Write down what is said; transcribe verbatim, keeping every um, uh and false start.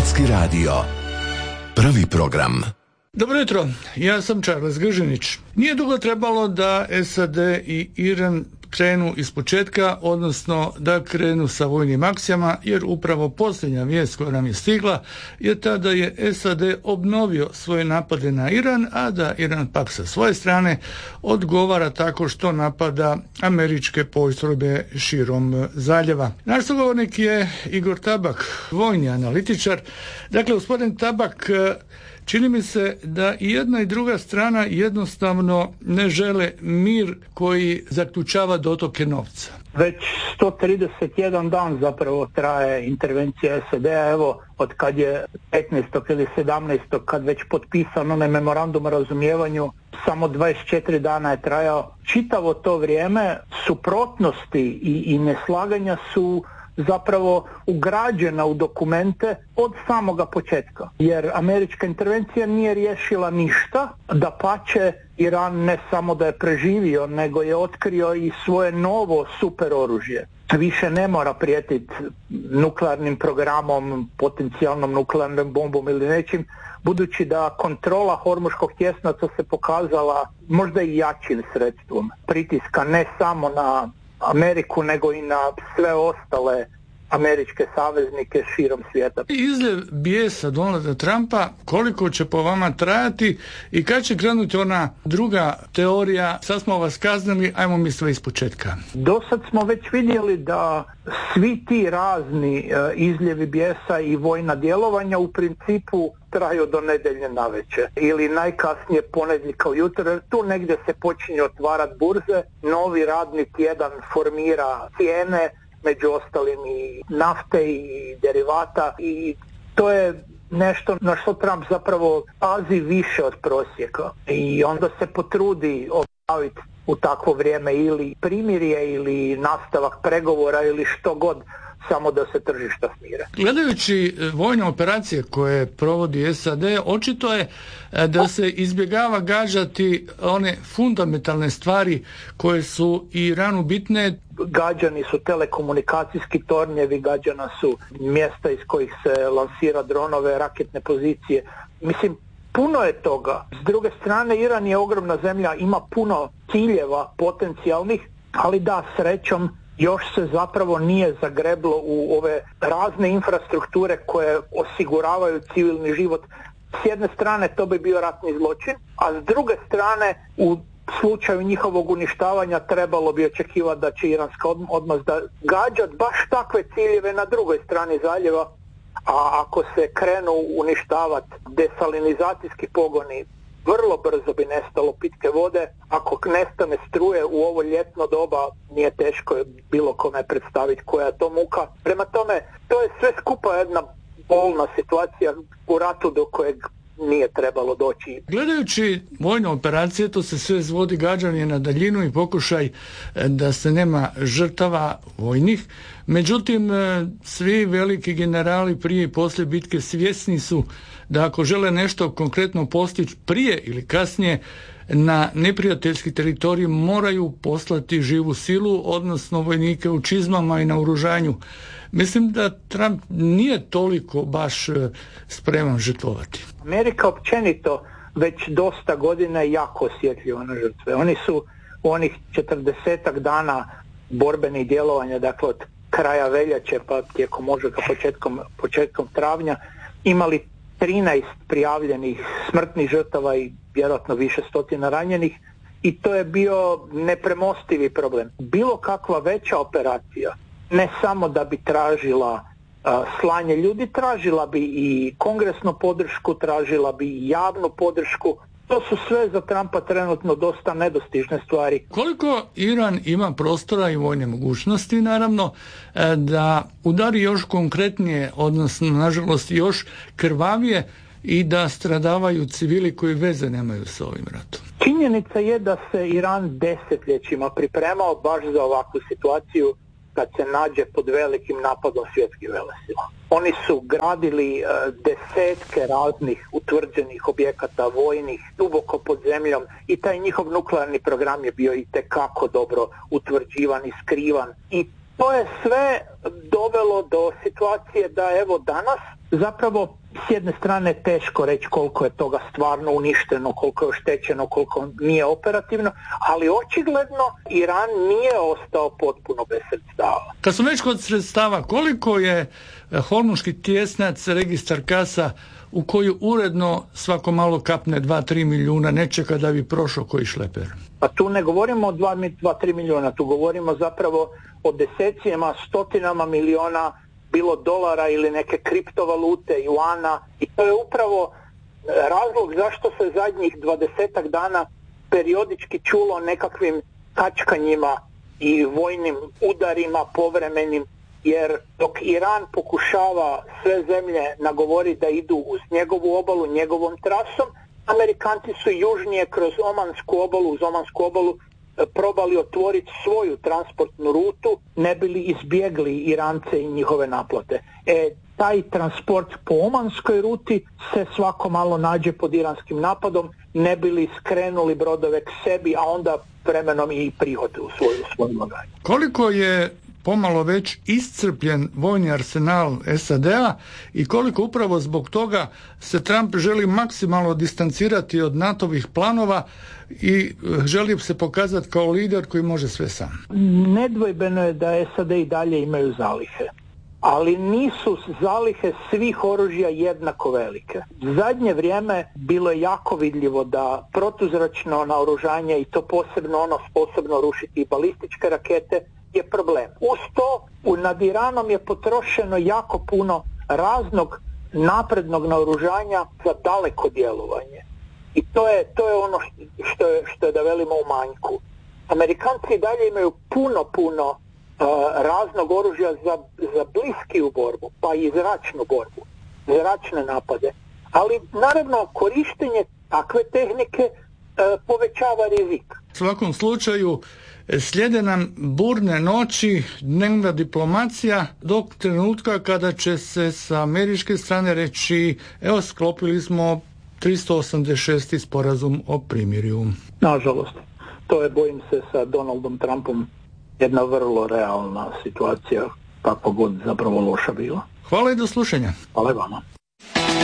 Hrvatski radio. Prvi program. Dobro jutro, ja sam Charles Gržinić. Nije dugo trebalo da S A D i Iran krenu iz početka, odnosno da krenu sa vojnim akcijama, jer upravo posljednja vijest koja nam je stigla je ta da je S A D obnovio svoje napade na Iran, a da Iran pak sa svoje strane odgovara tako što napada američke postrojbe širom zaljeva. Naš sugovornik je Igor Tabak, vojni analitičar. Dakle, gospodin Tabak, čini mi se da i jedna i druga strana jednostavno ne žele mir koji zaključava dotoke novca. Već sto trideset jedan dan zapravo traje intervencija S A D-a, evo od kad je petnaestog ili sedamnaestog kad već potpisan onaj memorandum o razumijevanju, samo dvadeset četiri dana je trajao. Čitavo to vrijeme suprotnosti i, i neslaganja su zapravo ugrađena u dokumente od samoga početka. Jer američka intervencija nije riješila ništa, dapače Iran ne samo da je preživio, nego je otkrio i svoje novo super oružje. Više ne mora prijetiti nuklearnim programom, potencijalnom nuklearnom bombom ili nečim, budući da kontrola Hormuškog tjesnaca se pokazala možda i jačim sredstvom pritiska ne samo na Ameriku, nego i na sve ostale američke saveznike širom svijeta. Izljev bijesa Donalda Trumpa, koliko će po vama trajati i kad će krenuti ona druga teorija, sad smo vas kaznili, ajmo mi sve ispočetka? Do sad smo već vidjeli da svi ti razni uh, izljevi bijesa i vojna djelovanja u principu traju do nedjelje navečer ili najkasnije ponedjeljka ujutro. Tu negdje se počinje otvarati burze, novi radni tjedan formira cijene, među ostalim i nafte i derivata, i to je nešto na što Trump zapravo pazi više od prosjeka i onda se potrudi obaviti u takvo vrijeme ili primirje ili nastavak pregovora ili što god, samo da se tržišta smire. Gledajući vojne operacije koje provodi S A D, očito je da se izbjegava gađati one fundamentalne stvari koje su Iranu bitne. Gađani su telekomunikacijski tornjevi, gađana su mjesta iz kojih se lansira dronove, raketne pozicije. Mislim, puno je toga. S druge strane, Iran je ogromna zemlja, ima puno ciljeva potencijalnih, ali da, srećom, još se zapravo nije zagreblo u ove razne infrastrukture koje osiguravaju civilni život. S jedne strane to bi bio ratni zločin, a s druge strane u slučaju njihovog uništavanja trebalo bi očekivati da će iranska odmazda gađati baš takve ciljeve na drugoj strani zaljeva, a ako se krenu uništavati desalinizacijski pogoni, vrlo brzo bi nestalo pitke vode. Ako nestane struje u ovo ljetno doba, nije teško bilo kome predstaviti koja je to muka. Prema tome, to je sve skupa jedna bolna situacija u ratu do kojeg nije trebalo doći. Gledajući vojne operacije, to se sve zvodi gađanje na daljinu i pokušaj da se nema žrtava vojnih. Međutim, svi veliki generali prije i poslije bitke svjesni su da ako žele nešto konkretno postići prije ili kasnije na neprijateljski teritorij, moraju poslati živu silu, odnosno vojnike u čizmama i na oružanju. Mislim da Trump nije toliko baš spreman žrtvovati. Amerika općenito već dosta godina je jako osjetljiva na žrtve. Oni su u onih četrdesetak dana borbenih djelovanja, dakle od kraja veljače pa tijekom ožujka, početkom, početkom travnja, imali trinaest prijavljenih smrtnih žrtava i vjerojatno više stotina ranjenih, i to je bio nepremostivi problem. Bilo kakva veća operacija, ne samo da bi tražila uh, slanje ljudi, tražila bi i kongresnu podršku, tražila bi i javnu podršku. To su sve za Trumpa trenutno dosta nedostižne stvari. Koliko Iran ima prostora i vojne mogućnosti, naravno, da udari još konkretnije, odnosno, nažalost, još krvavije i da stradavaju civili koji veze nemaju sa ovim ratom? Činjenica je da se Iran desetljećima pripremao baš za ovakvu situaciju kad se nađe pod velikim napadom svjetskih velesila. Oni su gradili uh, desetke raznih utvrđenih objekata vojnih duboko pod zemljom i taj njihov nuklearni program je bio itekako dobro utvrđivan i skrivan, i to je sve dovelo do situacije da evo danas zapravo s jedne strane teško reći koliko je toga stvarno uništeno, koliko je oštećeno, koliko nije operativno, ali očigledno Iran nije ostao potpuno bez sredstava. Kad smo već kod sredstava, koliko je Hormuški tjesnac registar kasa u koju uredno svako malo kapne dva do tri milijuna nečega da bi prošao koji šleper? Pa tu ne govorimo o dva do tri milijuna, tu govorimo zapravo o desecima, stotinama miliona bilo dolara ili neke kriptovalute, juana, i to je upravo razlog zašto se zadnjih dvadesetak dana periodički čulo nekakvim kačkanjima i vojnim udarima povremenim, jer dok Iran pokušava sve zemlje nagovoriti da idu uz njegovu obalu, njegovom trasom, Amerikanci su južnije kroz Omansku obalu, uz Omansku obalu probali otvoriti svoju transportnu rutu, ne bili izbjegli Irance i njihove naplate. E, taj transport po Omanskoj ruti se svako malo nađe pod iranskim napadom, ne bili skrenuli brodove k sebi, a onda vremenom i prihode u svoju, svoju blagajnu. Koliko je pomalo već iscrpljen vojni arsenal S A D-a i koliko upravo zbog toga se Trump želi maksimalno distancirati od NATO-vih planova i želi se pokazati kao lider koji može sve sam? Nedvojbeno je da S A D i dalje imaju zalihe, ali nisu zalihe svih oružja jednako velike. Zadnje vrijeme bilo je jako vidljivo da protuzračno naoružanje, i to posebno ono sposobno rušiti i balističke rakete, je problem. Uz to nad Iranom je potrošeno jako puno raznog naprednog naoružanja za daleko djelovanje. I to je, to je ono što je, što je da velimo u manjku. Amerikanci dalje imaju puno, puno uh, raznog oružja za, za bliskiju borbu, pa i zračnu borbu, zračne napade. Ali naravno korištenje takve tehnike uh, povećava rizik. U svakom slučaju slijede nam burne noći, dnevna diplomacija, do trenutka kada će se sa američke strane reći evo sklopili smo tristo osamdeset šesti sporazum o primirju. Nažalost, to je, bojim se, sa Donaldom Trumpom jedna vrlo realna situacija, kako god zapravo loša bila. Hvala i do slušanja. Hvala vama.